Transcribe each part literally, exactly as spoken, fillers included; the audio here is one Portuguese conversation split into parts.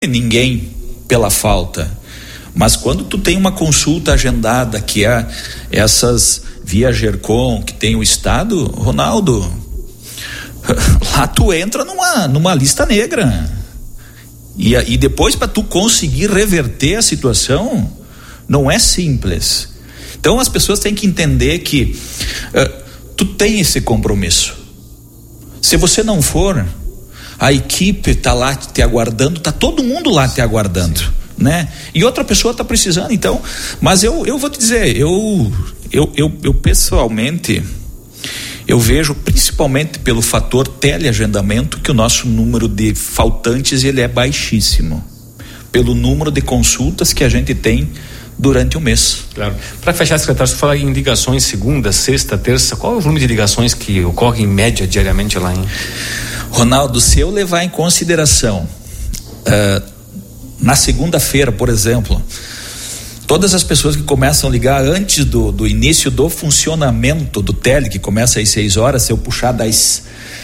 ninguém pela falta. Mas quando tu tem uma consulta agendada, que é essas via Gercom, que tem o Estado, Ronaldo, lá tu entra numa, numa lista negra. E, e depois, para tu conseguir reverter a situação, não é simples. Então as pessoas têm que entender que uh, tu tem esse compromisso. Se você não for, a equipe está lá te aguardando, está todo mundo lá te aguardando. Sim. Né? E outra pessoa está precisando, então, mas eu, eu vou te dizer, eu, eu, eu, eu pessoalmente, eu vejo principalmente pelo fator teleagendamento que o nosso número de faltantes ele é baixíssimo, pelo número de consultas que a gente tem durante o mês. Claro. Para fechar, secretário, você fala em ligações segunda, sexta, terça, qual é o volume de ligações que ocorre em média diariamente lá em... Ronaldo, se eu levar em consideração uh, na segunda-feira, por exemplo, todas as pessoas que começam a ligar antes do, do início do funcionamento do tele, que começa às seis horas, se eu puxar das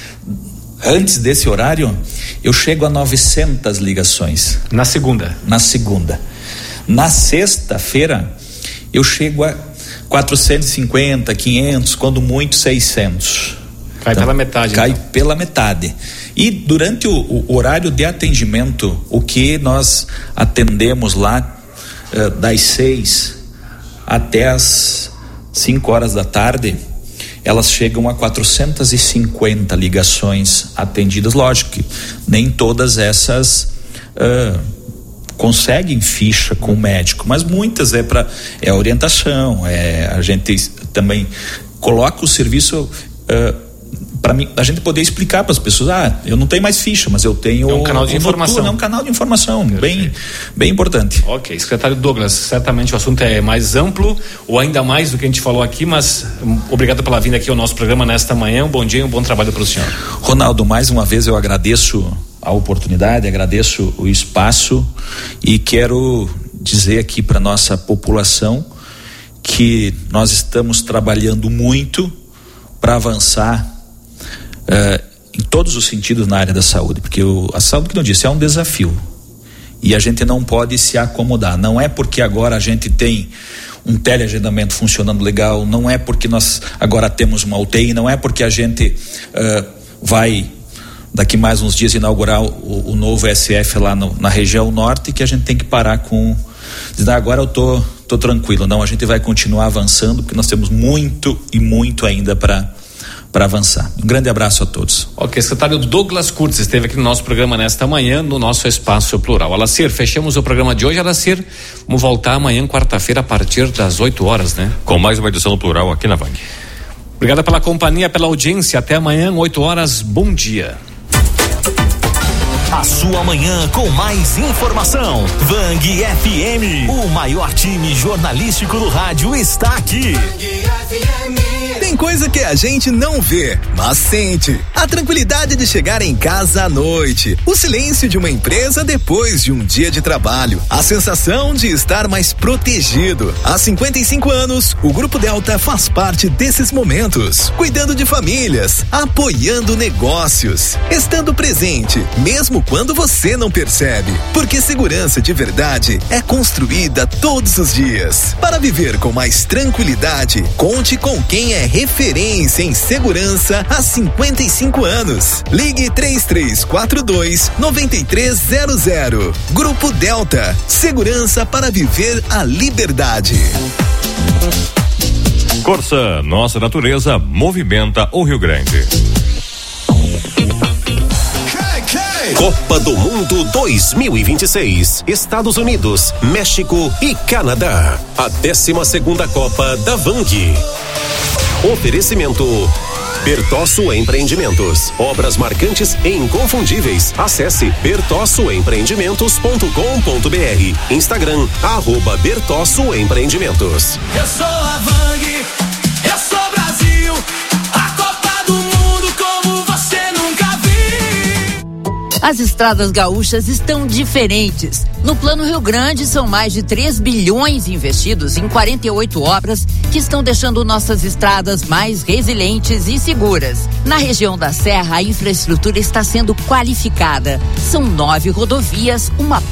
antes desse horário, eu chego a novecentas ligações. Na segunda? Na segunda. Na sexta-feira, eu chego a quatrocentos e cinquenta, quinhentos, quando muito seiscentos. Cai então, pela metade. Cai então. pela metade. E durante o, o horário de atendimento, o que nós atendemos lá uh, das seis até as cinco horas da tarde, elas chegam a quatrocentas e cinquenta ligações atendidas. Lógico que nem todas essas uh, conseguem ficha com o médico, mas muitas é para é orientação, é a gente também coloca o serviço uh, para mim, a gente poder explicar para as pessoas, ah, eu não tenho mais ficha, mas eu tenho é um canal de um informação, noturno, é um canal de informação bem, bem importante. Ok, secretário Douglas, certamente o assunto é mais amplo ou ainda mais do que a gente falou aqui, mas um, obrigado pela vinda aqui ao nosso programa nesta manhã, um bom dia e um bom trabalho para o senhor. Ronaldo, mais uma vez eu agradeço a oportunidade, agradeço o espaço e quero dizer aqui para nossa população que nós estamos trabalhando muito para avançar Uh, em todos os sentidos na área da saúde, porque o, a saúde, que eu disse, é um desafio e a gente não pode se acomodar. Não é porque agora a gente tem um teleagendamento funcionando legal, não é porque nós agora temos uma U T I, não é porque a gente uh, vai daqui mais uns dias inaugurar o, o novo S F lá no, na região norte, que a gente tem que parar com dizer, ah, agora eu tô, tô tranquilo. Não, a gente vai continuar avançando, porque nós temos muito e muito ainda para para avançar. Um grande abraço a todos. Ok, secretário Douglas Kurtz esteve aqui no nosso programa nesta manhã, no nosso Espaço Plural. Alacir, fechamos o programa de hoje. Alacir, vamos voltar amanhã, quarta-feira, a partir das oito horas, né? Com mais uma edição do Plural aqui na Vang. Obrigado pela companhia, pela audiência. Até amanhã, oito horas. Bom dia. A sua manhã com mais informação. Vang F M, o maior time jornalístico do rádio está aqui. Tem coisa que a gente não vê, mas sente. A tranquilidade de chegar em casa à noite. O silêncio de uma empresa depois de um dia de trabalho. A sensação de estar mais protegido. Há cinquenta e cinco anos, o Grupo Delta faz parte desses momentos. Cuidando de famílias, apoiando negócios, estando presente, mesmo quando você não percebe. Porque segurança de verdade é construída todos os dias. Para viver com mais tranquilidade, conte com quem é referência em segurança há cinquenta e cinco anos. Ligue três três quatro dois, nove três zero zero. Grupo Delta, segurança para viver a liberdade. Corsa, nossa natureza movimenta o Rio Grande. Copa do Mundo dois mil e vinte e seis, Estados Unidos, México e Canadá. A décima segunda Copa da Vang. Oferecimento Bertosso Empreendimentos, obras marcantes e inconfundíveis. Acesse bertosso empreendimentos ponto com ponto br. Instagram, arroba Bertosso Empreendimentos. Eu sou a Vang, eu sou Brasil, a Copa do Mundo como você nunca viu. As estradas gaúchas estão diferentes. No Plano Rio Grande, são mais de três bilhões investidos em quarenta e oito obras que estão deixando nossas estradas mais resilientes e seguras. Na região da Serra, a infraestrutura está sendo qualificada. São nove rodovias, uma